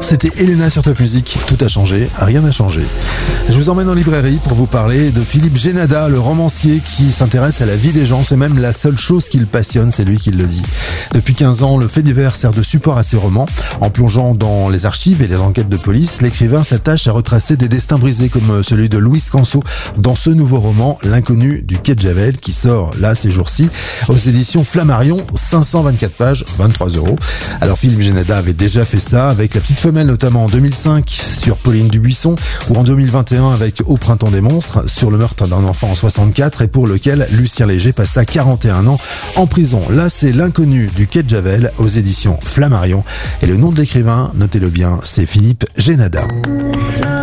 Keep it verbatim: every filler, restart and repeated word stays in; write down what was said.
c'était Elena sur Top Music. Tout a changé, rien n'a changé. Je vous emmène en librairie pour vous parler de Philippe Génada, le romancier qui s'intéresse à la vie des gens. C'est même la seule chose qui le passionne, c'est lui qui le dit. Depuis quinze ans, le fait divers sert de support à ses romans. En plongeant dans les archives et les enquêtes de police, l'écrivain s'attache à retracer des destins brisés comme celui de Louis Canso dans ce nouveau roman, L'inconnu du quai de Javel, qui sort là ces jours-ci aux éditions Flammarion, cinq cent vingt-quatre pages, vingt-trois euros. Alors Philippe Génada avait déjà fait ça avec La Petite Femelle, notamment en deux mille cinq sur Pauline Dubuisson, ou en deux mille vingt et un avec Au Printemps des Monstres sur le meurtre d'un enfant en soixante-quatre, et pour lequel Lucien Léger passa quarante et un ans en prison. Là, c'est L'inconnu du quai de Javel aux éditions Flammarion, et le nom de l'écrivain, notez-le bien, c'est Philippe Génada.